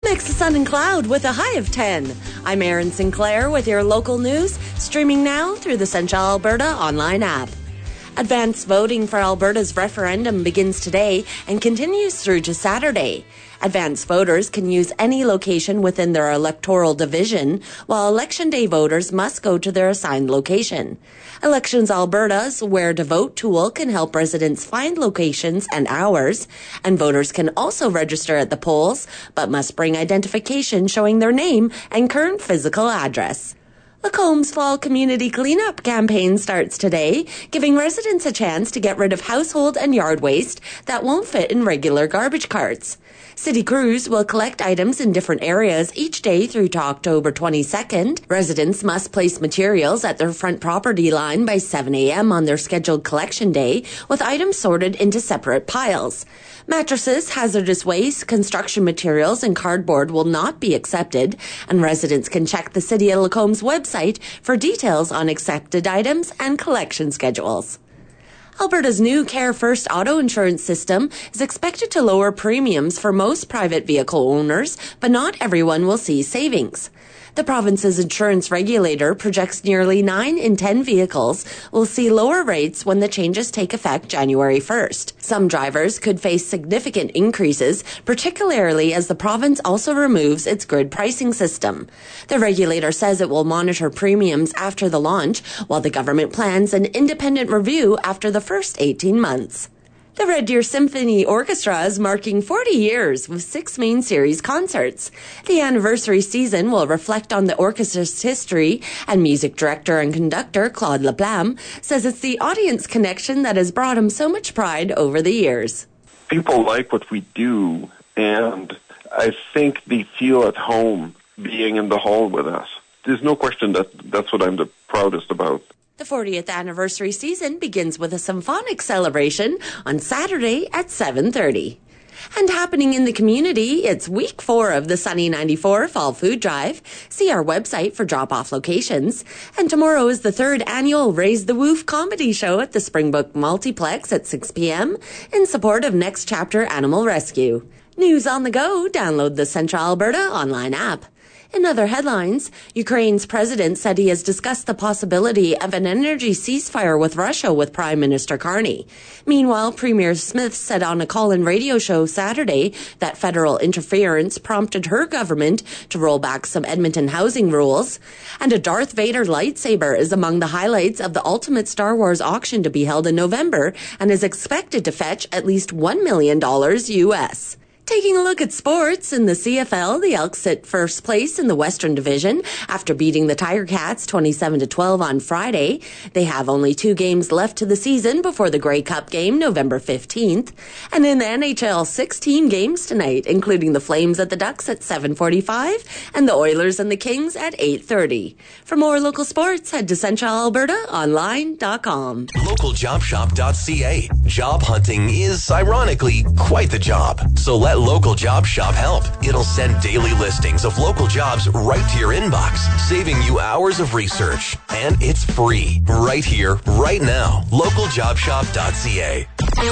mix of sun and cloud with a high of 10. I'm Erin Sinclair with your local news, streaming now through the Central Alberta online app. Advanced voting for Alberta's referendum begins today and continues through to Saturday. Advanced voters can use any location within their electoral division, while Election Day voters must go to their assigned location. Elections Alberta's Where to Vote tool can help residents find locations and hours, and voters can also register at the polls, but must bring identification showing their name and current physical address. Lacomb's Fall Community Cleanup campaign starts today, giving residents a chance to get rid of household and yard waste that won't fit in regular garbage carts. City crews will collect items in different areas each day through to October 22nd. Residents must place materials at their front property line by 7 a.m. on their scheduled collection day, with items sorted into separate piles. Mattresses, hazardous waste, construction materials, and cardboard will not be accepted, and residents can check the City of Lacomb's website for details on accepted items and collection schedules. Alberta's new Care First auto insurance system is expected to lower premiums for most private vehicle owners, but not everyone will see savings. The province's insurance regulator projects nearly 9 in 10 vehicles will see lower rates when the changes take effect January 1st. Some drivers could face significant increases, particularly as the province also removes its grid pricing system. The regulator says it will monitor premiums after the launch, while the government plans an independent review after the first 18 months. The Red Deer Symphony Orchestra is marking 40 years with 6 main series concerts. The anniversary season will reflect on the orchestra's history, and music director and conductor Claude Laplam says it's the audience connection that has brought him so much pride over the years. People like what we do, and I think they feel at home being in the hall with us. There's no question that that's what I'm the proudest about. The 40th anniversary season begins with a symphonic celebration on Saturday at 7:30. And happening in the community, it's week 4 of the Sunny 94 Fall Food Drive. See our website for drop-off locations. And tomorrow is the 3rd annual Raise the Woof comedy show at the Springbrook Multiplex at 6 p.m. in support of Next Chapter Animal Rescue. News on the go, download the Central Alberta online app. In other headlines, Ukraine's president said he has discussed the possibility of an energy ceasefire with Russia with Prime Minister Carney. Meanwhile, Premier Smith said on a call-in radio show Saturday that federal interference prompted her government to roll back some Edmonton housing rules. And a Darth Vader lightsaber is among the highlights of the Ultimate Star Wars auction to be held in November and is expected to fetch at least $1 million US. Taking a look at sports, in the CFL, the Elks sit first place in the Western Division after beating the Tiger Cats 27-12 on Friday. They have only 2 games left to the season before the Grey Cup game November 15th. And in the NHL, 16 games tonight, including the Flames at the Ducks at 7:45 and the Oilers and the Kings at 8:30. For more local sports, head to CentralAlbertaOnline.com. LocalJobShop.ca. Job hunting is, ironically, quite the job. So let Local Job Shop help. It'll send daily listings of local jobs right to your inbox, saving you hours of research. And it's free, right here, right now. LocalJobShop.ca.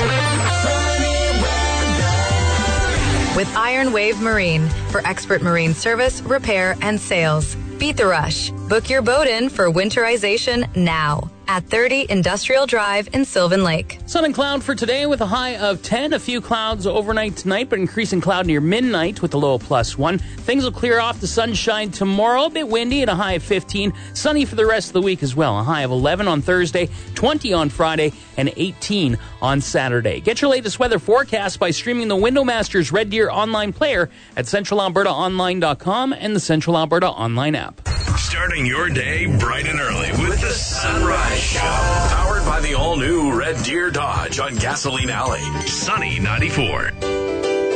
With Iron Wave Marine for expert marine service, repair, and sales. Beat the rush. Book your boat in for winterization now at 30 Industrial Drive in Sylvan Lake. Sun and cloud for today with a high of 10. A few clouds overnight tonight, but increasing cloud near midnight with a low of +1. Things will clear off. The sunshine tomorrow. A bit windy and a high of 15. Sunny for the rest of the week as well. A high of 11 on Thursday, 20 on Friday, and 18 on Saturday. Get your latest weather forecast by streaming the Windowmasters Red Deer online player at CentralAlbertaOnline.com and the Central Alberta online app. Starting your day bright and early with the Sunrise Show. Powered by the all-new Red Deer Dodge on Gasoline Alley. Sunny 94.